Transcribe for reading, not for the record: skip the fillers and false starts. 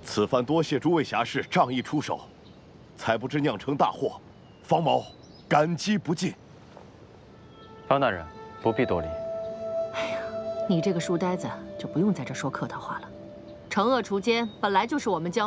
此番多谢诸位侠士仗义出手，才不至酿成大祸，方某感激不尽。 方大人不必多礼。 哎呀，你这个书呆子就不用在这说客套话了。惩恶除奸本来就是我们江